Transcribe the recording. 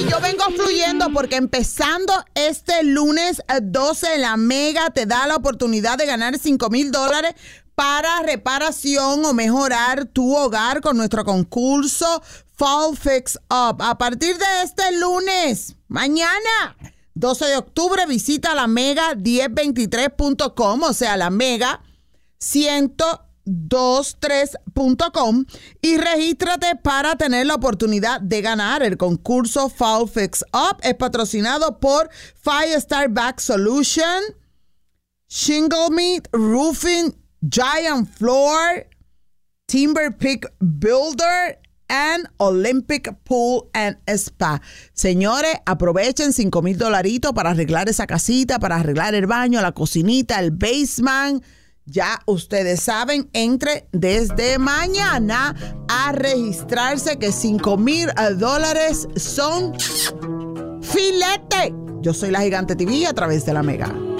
Yo vengo fluyendo porque empezando este lunes 12, la Mega te da la oportunidad de ganar $5,000 para reparación o mejorar tu hogar con nuestro concurso Fall Fix Up. A partir de este lunes, mañana, 12 de octubre, visita la mega1023.com, o sea, la Mega 1023.com y regístrate para tener la oportunidad de ganar. El concurso Fall Fix Up es patrocinado por Firestar Back Solution, Shingle Meat Roofing, Giant Floor, Timber Peak Builder and Olympic Pool and Spa. Señores, aprovechen $5,000 para arreglar esa casita, para arreglar el baño, la cocinita, el basement. Ya ustedes saben, entre desde mañana a registrarse que $5,000 son filete. Yo soy la Gigante TV a través de la Mega.